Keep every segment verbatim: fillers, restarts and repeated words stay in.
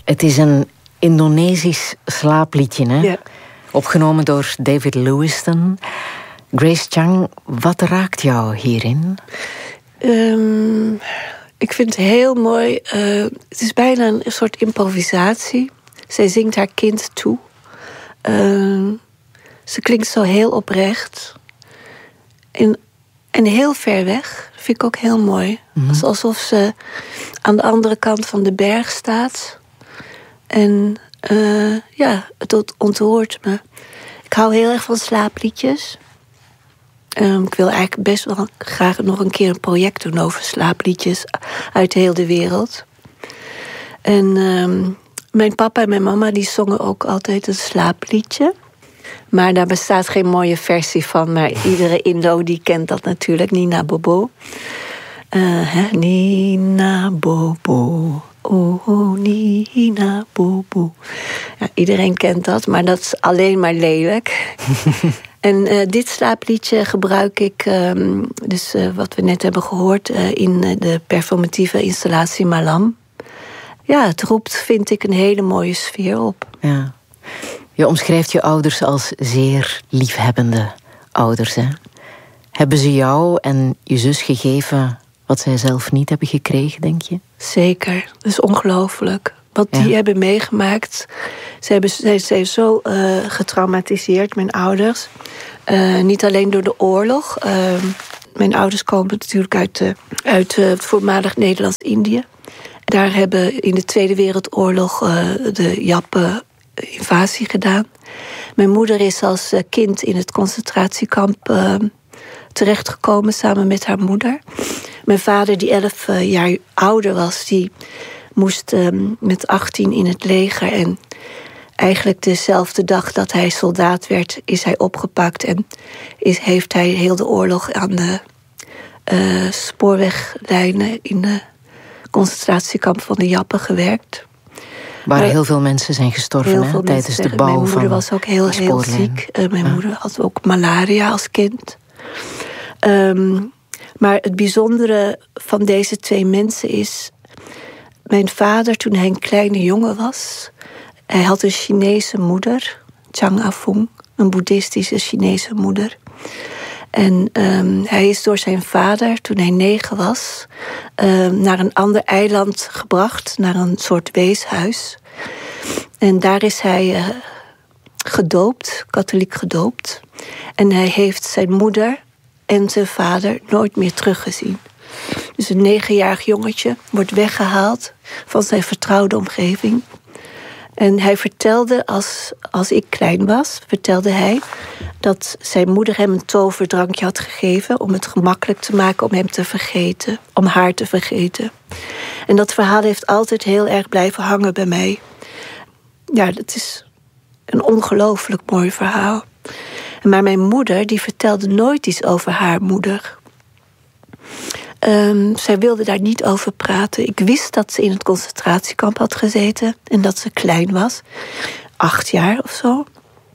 Het is een Indonesisch slaapliedje, hè? Ja. Opgenomen door David Lewiston. Grace Chang, wat raakt jou hierin? Um, ik vind het heel mooi. Uh, het is bijna een soort improvisatie. Zij zingt haar kind toe. Uh, ze klinkt zo heel oprecht. En, en heel ver weg. Dat vind ik ook heel mooi. Mm-hmm. Het is alsof ze aan de andere kant van de berg staat. En uh, ja, het ontroert me. Ik hou heel erg van slaapliedjes. Um, ik wil eigenlijk best wel graag nog een keer een project doen over slaapliedjes uit heel de wereld. En um, mijn papa en mijn mama die zongen ook altijd een slaapliedje. Maar daar bestaat geen mooie versie van. Maar iedere Indo die kent dat natuurlijk, Nina Bobo. Uh, hè? Nina Bobo. Oh, oh, Nina Bobo. Ja, iedereen kent dat, maar dat is alleen maar lelijk. En uh, dit slaapliedje gebruik ik, um, dus uh, wat we net hebben gehoord, uh, in de performatieve installatie Malam. Ja, het roept, vind ik, een hele mooie sfeer op. Ja. Je omschrijft je ouders als zeer liefhebbende ouders, hè? Hebben ze jou en je zus gegeven wat zij zelf niet hebben gekregen, denk je? Zeker, dat is ongelooflijk. Wat ja. die hebben meegemaakt. Ze hebben ze zijn zo uh, getraumatiseerd, mijn ouders. Uh, niet alleen door de oorlog. Uh, mijn ouders komen natuurlijk uit, uh, uit uh, het voormalig Nederlands-Indië. Daar hebben in de Tweede Wereldoorlog uh, de Jappen invasie gedaan. Mijn moeder is als uh, kind in het concentratiekamp uh, terechtgekomen samen met haar moeder. Mijn vader, die elf uh, jaar ouder was, die moest um, met achttien in het leger. En eigenlijk dezelfde dag dat hij soldaat werd, is hij opgepakt. En is, heeft hij heel de oorlog aan de uh, spoorweglijnen in de concentratiekamp van de Jappen gewerkt. Waar maar, heel veel mensen zijn gestorven hè, tijdens de bouw van. Mijn moeder was ook heel, heel ziek. Uh, mijn ja. moeder had ook malaria als kind. Um, maar het bijzondere van deze twee mensen is, mijn vader, toen hij een kleine jongen was, hij had een Chinese moeder, Chang Afung, een boeddhistische Chinese moeder. En um, hij is door zijn vader, toen hij negen was, um, naar een ander eiland gebracht, naar een soort weeshuis. En daar is hij uh, gedoopt, katholiek gedoopt. En hij heeft zijn moeder en zijn vader nooit meer teruggezien. Dus een negenjarig jongetje wordt weggehaald van zijn vertrouwde omgeving. En hij vertelde, als, als ik klein was, vertelde hij dat zijn moeder hem een toverdrankje had gegeven om het gemakkelijk te maken om hem te vergeten, om haar te vergeten. En dat verhaal heeft altijd heel erg blijven hangen bij mij. Ja, dat is een ongelooflijk mooi verhaal. Maar mijn moeder, die vertelde nooit iets over haar moeder. Um, zij wilde daar niet over praten. Ik wist dat ze in het concentratiekamp had gezeten en dat ze klein was. Acht jaar of zo.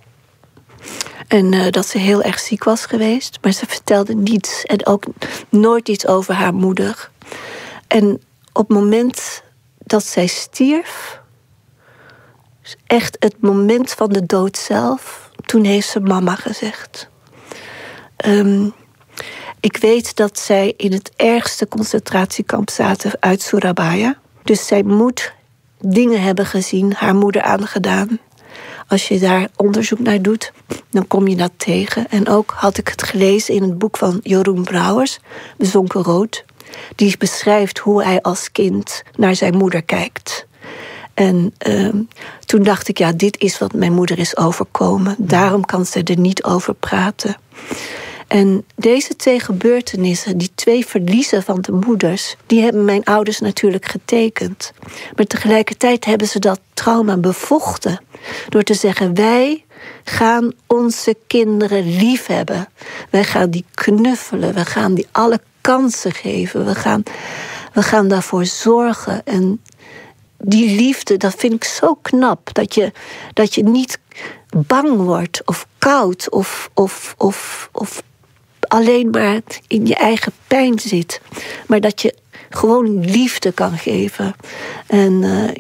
En uh, dat ze heel erg ziek was geweest. Maar ze vertelde niets. En ook nooit iets over haar moeder. En op het moment dat zij stierf, echt het moment van de dood zelf, toen heeft ze mama gezegd. Um, ik weet dat zij in het ergste concentratiekamp zaten uit Surabaya. Dus zij moet dingen hebben gezien, haar moeder aangedaan. Als je daar onderzoek naar doet, dan kom je dat tegen. En ook had ik het gelezen in het boek van Jeroen Brouwers, Bezonken Rood. Die beschrijft hoe hij als kind naar zijn moeder kijkt. En uh, toen dacht ik, ja, dit is wat mijn moeder is overkomen. Daarom kan ze er niet over praten. En deze twee gebeurtenissen, die twee verliezen van de moeders, die hebben mijn ouders natuurlijk getekend. Maar tegelijkertijd hebben ze dat trauma bevochten. Door te zeggen, wij gaan onze kinderen liefhebben. Wij gaan die knuffelen, we gaan die alle kansen geven. We gaan, we gaan daarvoor zorgen. En die liefde, dat vind ik zo knap. Dat je, dat je niet bang wordt of koud of, of, of, of alleen maar in je eigen pijn zit. Maar dat je gewoon liefde kan geven. En uh, ja,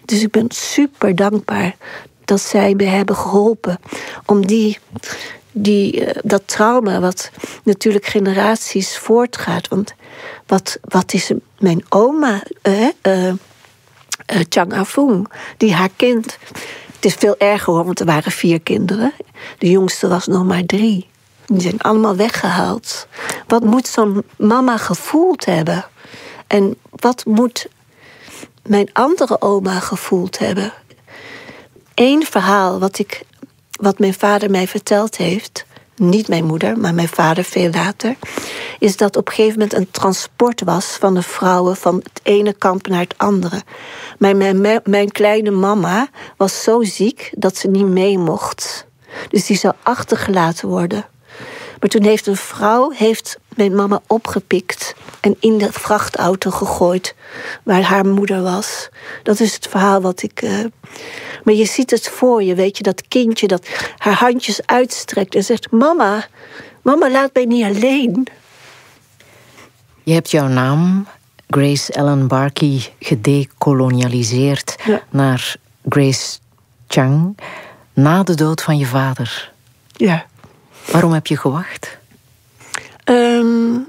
Dus ik ben super dankbaar dat zij me hebben geholpen om die, die, uh, dat trauma, wat natuurlijk generaties voortgaat. Want wat, wat is mijn oma, uh, uh, uh, Chang Afung, die haar kind. Het is veel erger hoor, want er waren vier kinderen. De jongste was nog maar drie. Die zijn allemaal weggehaald. Wat moet zo'n mama gevoeld hebben? En wat moet mijn andere oma gevoeld hebben? Eén verhaal wat, ik, wat mijn vader mij verteld heeft, niet mijn moeder, maar mijn vader veel later, is dat op een gegeven moment een transport was van de vrouwen van het ene kamp naar het andere. Maar mijn, mijn, mijn kleine mama was zo ziek dat ze niet mee mocht. Dus die zou achtergelaten worden. Maar toen heeft een vrouw heeft mijn mama opgepikt en in de vrachtauto gegooid waar haar moeder was. Dat is het verhaal wat ik... Uh... Maar je ziet het voor je, weet je, dat kindje dat haar handjes uitstrekt en zegt: Mama, mama, laat mij niet alleen. Je hebt jouw naam, Grace Ellen Barkey, gedekolonialiseerd ja. naar Grace Chang na de dood van je vader. Ja. Waarom heb je gewacht? Um,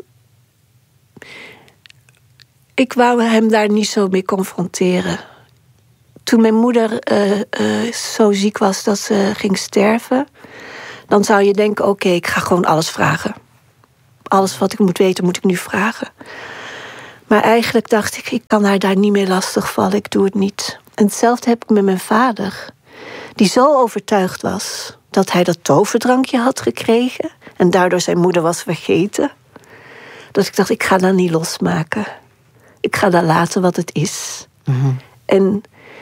ik wou hem daar niet zo mee confronteren. Toen mijn moeder uh, uh, zo ziek was dat ze ging sterven, dan zou je denken: oké, okay, ik ga gewoon alles vragen. Alles wat ik moet weten, moet ik nu vragen. Maar eigenlijk dacht ik, ik kan haar daar niet mee lastigvallen, ik doe het niet. En hetzelfde heb ik met mijn vader, die zo overtuigd was dat hij dat toverdrankje had gekregen en daardoor zijn moeder was vergeten, dat ik dacht, ik ga dat niet losmaken. Ik ga dat laten wat het is. Mm-hmm. En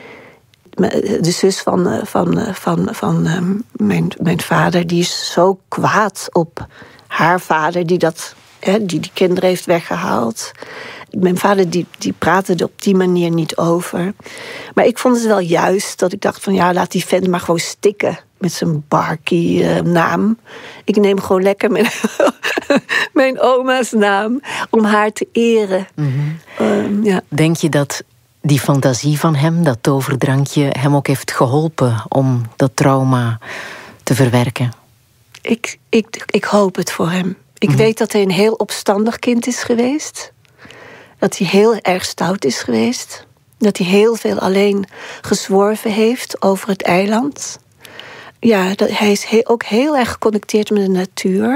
de zus van, van, van, van um, mijn, mijn vader, die is zo kwaad op haar vader, die dat, hè, die, die kinderen heeft weggehaald. Mijn vader die, die praatte er op die manier niet over. Maar ik vond het wel juist dat ik dacht van ja, laat die vent maar gewoon stikken met zijn Barkey-naam. Uh, ik neem gewoon lekker mijn, mijn oma's naam om haar te eren. Mm-hmm. Um, ja. Denk je dat die fantasie van hem, dat toverdrankje, hem ook heeft geholpen om dat trauma te verwerken? Ik, ik, ik hoop het voor hem. Ik mm-hmm. weet dat hij een heel opstandig kind is geweest. Dat hij heel erg stout is geweest. Dat hij heel veel alleen gezworven heeft over het eiland. Ja, dat, hij is heel, ook heel erg geconnecteerd met de natuur.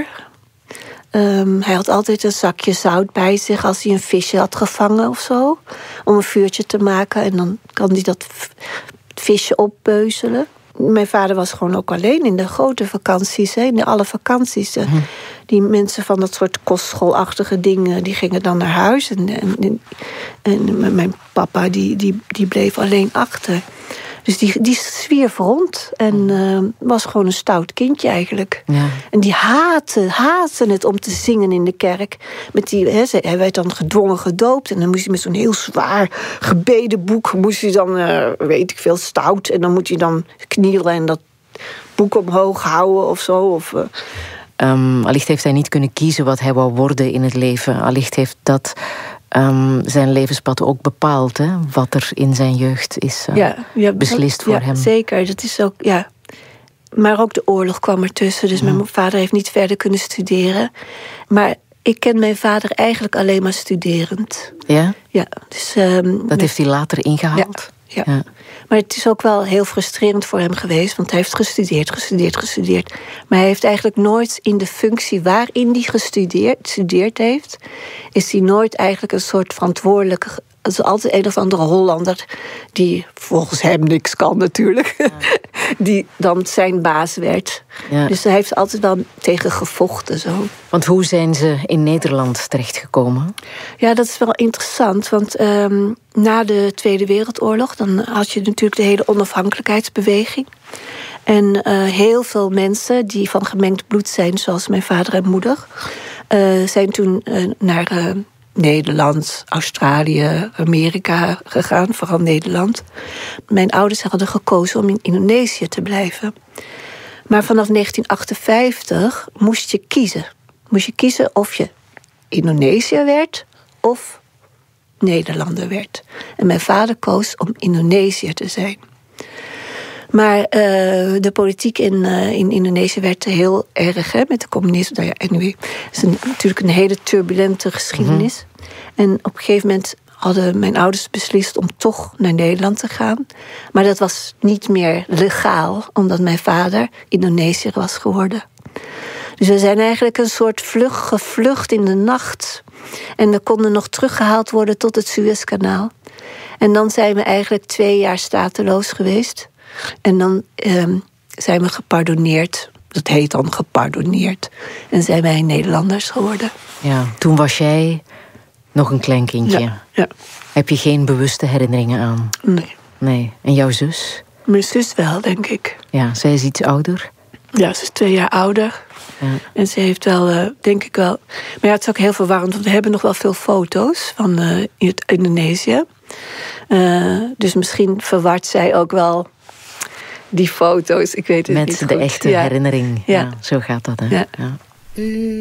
Um, hij had altijd een zakje zout bij zich als hij een visje had gevangen of zo. Om een vuurtje te maken. En dan kan hij dat visje oppeuzelen. Mijn vader was gewoon ook alleen in de grote vakanties. Hè, in alle vakanties. Hm. Die mensen van dat soort kostschoolachtige dingen, die gingen dan naar huis. En, en, en mijn papa, die, die, die bleef alleen achter. Dus die, die zwierf rond en uh, was gewoon een stout kindje eigenlijk. Ja. En die haatte, haatte het om te zingen in de kerk. Met die, he, hij werd dan gedwongen gedoopt. En dan moest hij met zo'n heel zwaar gebedenboek, moest hij dan, uh, weet ik veel, stout. En dan moet hij dan knielen en dat boek omhoog houden of zo. Of, uh... um, allicht heeft hij niet kunnen kiezen wat hij wou worden in het leven. Allicht heeft dat Um, zijn levenspad ook bepaald, hè? Wat er in zijn jeugd is uh, ja, ja, beslist voor ja, hem. Zeker, dat is ook, ja. Maar ook de oorlog kwam ertussen, dus mm. mijn vader heeft niet verder kunnen studeren. Maar ik ken mijn vader eigenlijk alleen maar studerend. Ja? Ja. Dus, um, dat met... heeft hij later ingehaald? Ja, ja. ja. Maar het is ook wel heel frustrerend voor hem geweest, want hij heeft gestudeerd, gestudeerd, gestudeerd. Maar hij heeft eigenlijk nooit in de functie waarin hij gestudeerd gestudeerd heeft, is hij nooit eigenlijk een soort verantwoordelijke. Het is altijd een of andere Hollander die volgens hem niks kan natuurlijk, ja. die dan zijn baas werd. Ja. Dus hij heeft altijd wel tegen gevochten. Zo. Want hoe zijn ze in Nederland terechtgekomen? Ja, dat is wel interessant, want um, na de Tweede Wereldoorlog dan had je natuurlijk de hele onafhankelijkheidsbeweging. En uh, heel veel mensen die van gemengd bloed zijn, zoals mijn vader en moeder, uh, zijn toen uh, naar Uh, Nederland, Australië, Amerika gegaan, vooral Nederland. Mijn ouders hadden gekozen om in Indonesië te blijven. Maar vanaf negentien achtenvijftig moest je kiezen. Moest je kiezen of je Indonesiër werd of Nederlander werd. En mijn vader koos om Indonesiër te zijn. Maar uh, de politiek in, uh, in Indonesië werd heel erg, hè, met de communisme. Nou ja, anyway, het is een, natuurlijk een hele turbulente geschiedenis. Mm-hmm. En op een gegeven moment hadden mijn ouders beslist om toch naar Nederland te gaan. Maar dat was niet meer legaal, omdat mijn vader Indonesiër was geworden. Dus we zijn eigenlijk een soort vlucht gevlucht in de nacht. En we konden nog teruggehaald worden tot het Suezkanaal. En dan zijn we eigenlijk twee jaar stateloos geweest. En dan um, zijn we gepardonneerd. Dat heet dan gepardonneerd. En zijn wij Nederlanders geworden. Ja, toen was jij nog een klein kindje. Ja, ja. Heb je geen bewuste herinneringen aan? Nee. Nee. En jouw zus? Mijn zus wel, denk ik. Ja, zij is iets ouder? Ja, ze is twee jaar ouder. Ja. En ze heeft wel, uh, denk ik wel... Maar ja, het is ook heel verwarrend, want we hebben nog wel veel foto's van uh, Indonesië. Uh, dus misschien verwart zij ook wel die foto's. Ik weet het Met niet de goed. echte ja. herinnering. Ja. Ja, zo gaat dat, hè? Ja. Ja.